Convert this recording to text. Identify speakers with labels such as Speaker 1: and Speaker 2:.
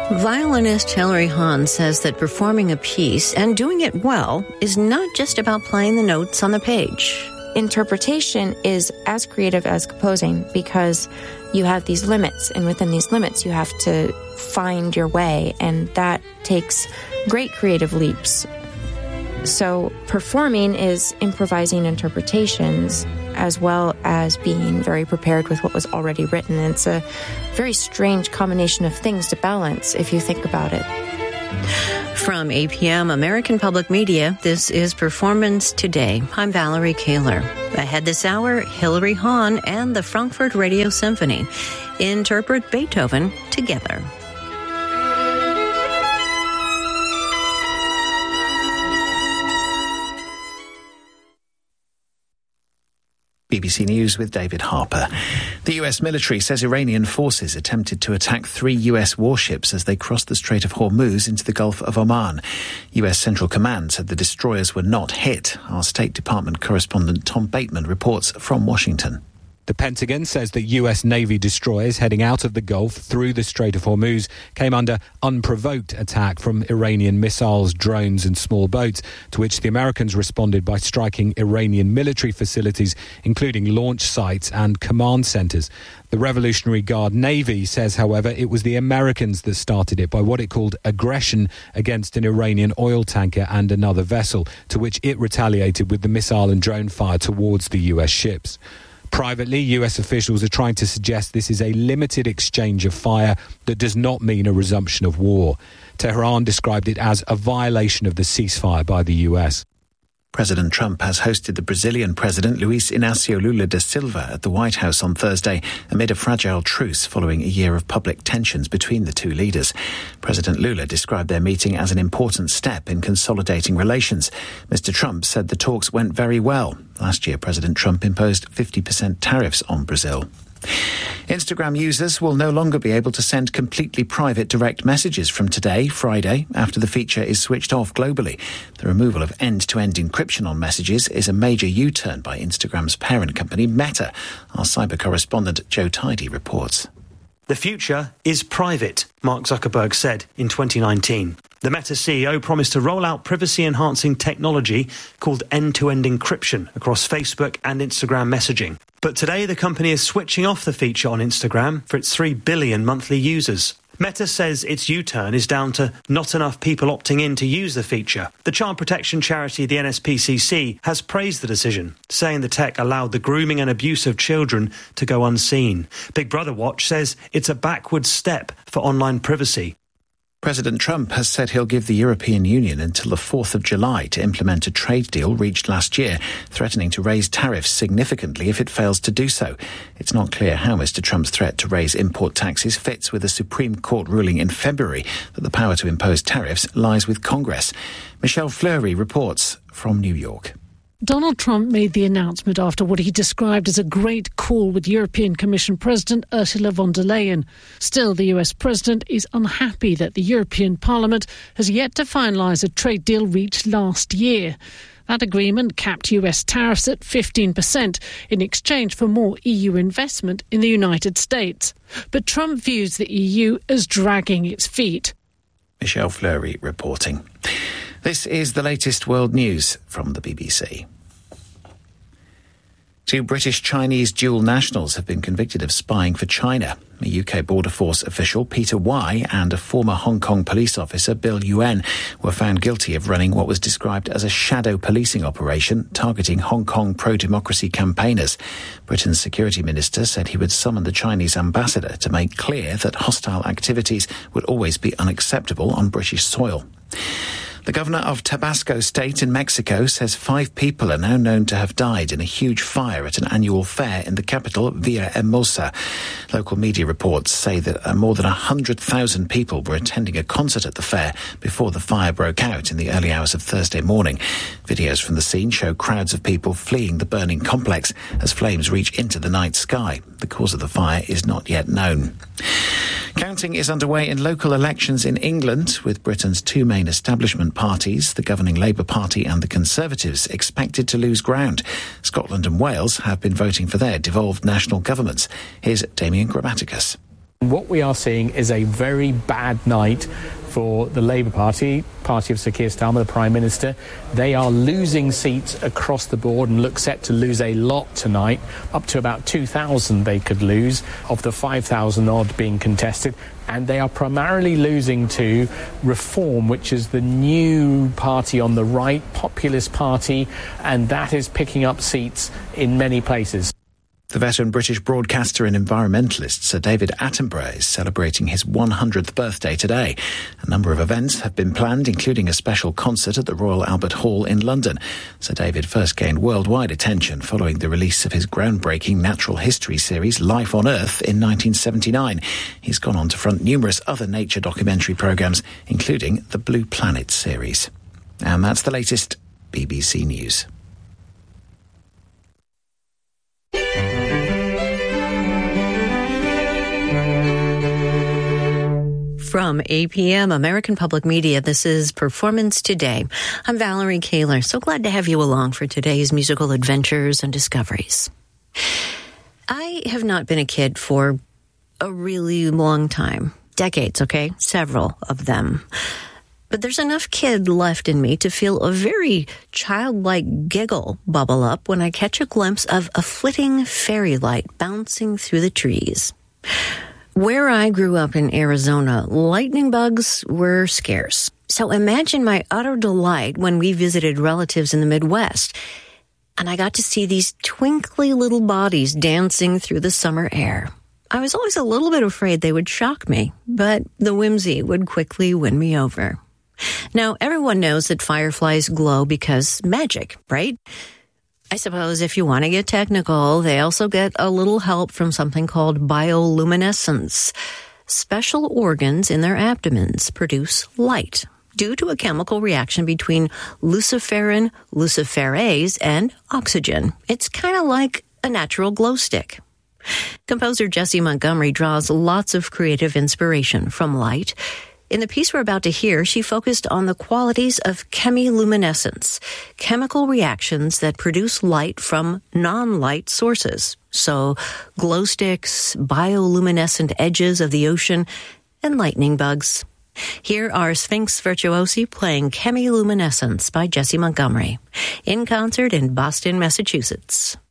Speaker 1: Violinist Hilary Hahn says that performing a piece and doing it well is not just about playing the notes on the page.
Speaker 2: Interpretation is as creative as composing because you have these limits, and within these limits you have to find your way, and that takes great creative leaps. So performing is improvising interpretations as well as being very prepared with what was already written. And it's a very strange combination of things to balance if you think about it.
Speaker 1: From APM American Public Media, this is Performance Today. I'm Valerie Kaler. Ahead this hour, Hilary Hahn and the Frankfurt Radio Symphony interpret Beethoven together.
Speaker 3: BBC News with David Harper. The US military says Iranian forces attempted to attack 3 US warships as they crossed the Strait of Hormuz into the Gulf of Oman. US Central Command said the destroyers were not hit. Our State Department correspondent Tom Bateman reports from Washington.
Speaker 4: The Pentagon says that US Navy destroyers heading out of the Gulf through the Strait of Hormuz came under unprovoked attack from Iranian missiles, drones and small boats, to which the Americans responded by striking Iranian military facilities, including launch sites and command centres. The Revolutionary Guard Navy says, however, it was the Americans that started it by what it called aggression against an Iranian oil tanker and another vessel, to which it retaliated with the missile and drone fire towards the US ships. Privately, US officials are trying to suggest this is a limited exchange of fire that does not mean a resumption of war. Tehran described it as a violation of the ceasefire by the US.
Speaker 3: President Trump has hosted the Brazilian President Luiz Inácio Lula da Silva at the White House on Thursday amid a fragile truce following a year of public tensions between the two leaders. President Lula described their meeting as an important step in consolidating relations. Mr. Trump said the talks went very well. Last year, President Trump imposed 50% tariffs on Brazil. Instagram users will no longer be able to send completely private direct messages from today, Friday, after the feature is switched off globally. The removal of end-to-end encryption on messages is a major U-turn by Instagram's parent company, Meta. Our cyber correspondent Joe Tidy reports.
Speaker 5: The future is private, Mark Zuckerberg said in 2019. The Meta CEO promised to roll out privacy-enhancing technology called end-to-end encryption across Facebook and Instagram messaging. But today the company is switching off the feature on Instagram for its 3 billion monthly users. Meta says its U-turn is down to not enough people opting in to use the feature. The child protection charity, the NSPCC, has praised the decision, saying the tech allowed the grooming and abuse of children to go unseen. Big Brother Watch says it's a backward step for online privacy.
Speaker 3: President Trump has said he'll give the European Union until the 4th of July to implement a trade deal reached last year, threatening to raise tariffs significantly if it fails to do so. It's not clear how Mr. Trump's threat to raise import taxes fits with a Supreme Court ruling in February that the power to impose tariffs lies with Congress. Michelle Fleury reports from New York.
Speaker 6: Donald Trump made the announcement after what he described as a great call with European Commission President Ursula von der Leyen. Still, the US president is unhappy that the European Parliament has yet to finalise a trade deal reached last year. That agreement capped US tariffs at 15% in exchange for more EU investment in the United States. But Trump views the EU as dragging its feet.
Speaker 3: Michelle Fleury reporting. This is the latest world news from the BBC. 2 British-Chinese dual nationals have been convicted of spying for China. A UK Border Force official, Peter Wai, and a former Hong Kong police officer, Bill Yuen, were found guilty of running what was described as a shadow policing operation targeting Hong Kong pro-democracy campaigners. Britain's security minister said he would summon the Chinese ambassador to make clear that hostile activities would always be unacceptable on British soil. The governor of Tabasco State in Mexico says 5 people are now known to have died in a huge fire at an annual fair in the capital, Villahermosa. Local media reports say that more than 100,000 people were attending a concert at the fair before the fire broke out in the early hours of Thursday morning. Videos from the scene show crowds of people fleeing the burning complex as flames reach into the night sky. The cause of the fire is not yet known. Counting is underway in local elections in England, with Britain's 2 main establishment parties, the governing Labour Party and the Conservatives, expected to lose ground. Scotland and Wales have been voting for their devolved national governments. Here's Damien Grammaticus.
Speaker 7: What we are seeing is a very bad night for the Labour Party of Sir Keir Starmer, the Prime Minister. They are losing seats across the board and look set to lose a lot tonight, up to about 2,000 they could lose, of the 5,000 odd being contested. And they are primarily losing to Reform, which is the new party on the right, populist party, and that is picking up seats in many places.
Speaker 3: The veteran British broadcaster and environmentalist Sir David Attenborough is celebrating his 100th birthday today. A number of events have been planned, including a special concert at the Royal Albert Hall in London. Sir David first gained worldwide attention following the release of his groundbreaking natural history series Life on Earth in 1979. He's gone on to front numerous other nature documentary programmes, including the Blue Planet series. And that's the latest BBC News.
Speaker 1: From APM, American Public Media, this is Performance Today. I'm Valerie Kaler. So glad to have you along for today's musical adventures and discoveries. I have not been a kid for a really long time. Decades, okay? Several of them. But there's enough kid left in me to feel a very childlike giggle bubble up when I catch a glimpse of a flitting fairy light bouncing through the trees. Where I grew up in Arizona, lightning bugs were scarce. So imagine my utter delight when we visited relatives in the Midwest, and I got to see these twinkly little bodies dancing through the summer air. I was always a little bit afraid they would shock me, but the whimsy would quickly win me over. Now, everyone knows that fireflies glow because magic, right? I suppose if you want to get technical, they also get a little help from something called bioluminescence. Special organs in their abdomens produce light due to a chemical reaction between luciferin, luciferase, and oxygen. It's kind of like a natural glow stick. Composer Jessie Montgomery draws lots of creative inspiration from light. In the piece we're about to hear, she focused on the qualities of chemiluminescence, chemical reactions that produce light from non-light sources. So, glow sticks, bioluminescent edges of the ocean, and lightning bugs. Here are Sphinx Virtuosi playing Chemiluminescence by Jessie Montgomery, in concert in Boston, Massachusetts.